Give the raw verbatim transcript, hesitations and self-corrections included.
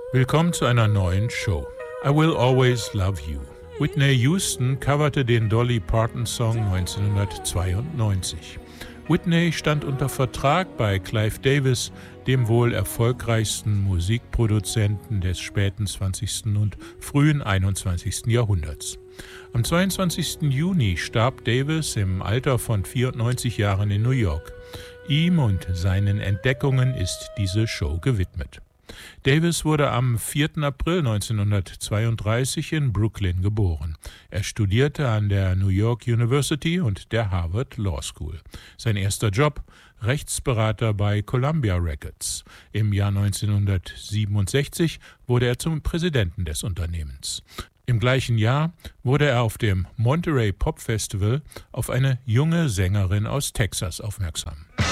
Willkommen zu einer neuen Show. I Will Always Love You. Whitney Houston coverte den Dolly Parton-Song neunzehnhundertzweiundneunzig. Whitney stand unter Vertrag bei Clive Davis, dem wohl erfolgreichsten Musikproduzenten des späten zwanzigsten und frühen einundzwanzigsten Jahrhunderts. Am zweiundzwanzigsten Juni starb Davis im Alter von vierundneunzig Jahren in New York. Ihm und seinen Entdeckungen ist diese Show gewidmet. Davis wurde am vierten April neunzehnhundertzweiunddreißig in Brooklyn geboren. Er studierte an der New York University und der Harvard Law School. Sein erster Job: Rechtsberater bei Columbia Records. Im Jahr neunzehnhundertsiebenundsechzig wurde er zum Präsidenten des Unternehmens. Im gleichen Jahr wurde er auf dem Monterey Pop Festival auf eine junge Sängerin aus Texas aufmerksam.